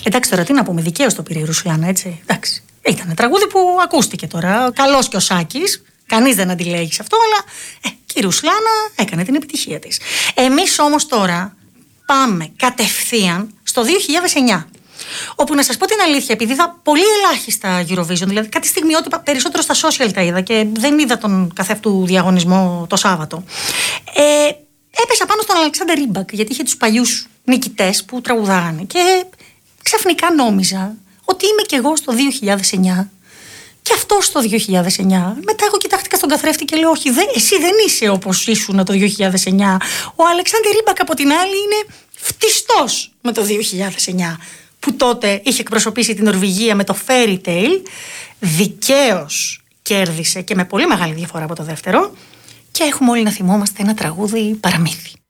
Εντάξει, τώρα τι να πούμε, δικαίως το πήρε η Ρουσλάνα, έτσι. Εντάξει. Ήταν τραγούδι που ακούστηκε τώρα. Καλός και ο Σάκης. Κανείς δεν αντιλέγει σε αυτό, αλλά και η Ρουσλάνα έκανε την επιτυχία της. Εμείς όμως τώρα πάμε κατευθείαν στο 2009. Όπου να σας πω την αλήθεια, επειδή είδα πολύ ελάχιστα Eurovision, δηλαδή κάτι στιγμιότυπα περισσότερο στα social τα είδα και δεν είδα τον καθεαυτού διαγωνισμό το Σάββατο. Έπεσα πάνω στον Αλεξάντερ Ρίμπακ, γιατί είχε τους παλιούς νικητές που τραγουδάγανε. Και ξαφνικά νόμιζα ότι είμαι κι εγώ στο 2009 και αυτό στο 2009. Μετά εγώ κοιτάχτηκα στον καθρέφτη και λέω: όχι, εσύ δεν είσαι όπως ήσουν το 2009. Ο Αλεξάντερ Ρίμπακ από την άλλη είναι φτιστός με το 2009, που τότε είχε εκπροσωπήσει την Νορβηγία με το Fairy Tale. Δικαίως κέρδισε και με πολύ μεγάλη διαφορά από το δεύτερο. Και έχουμε όλοι να θυμόμαστε ένα τραγούδι παραμύθι.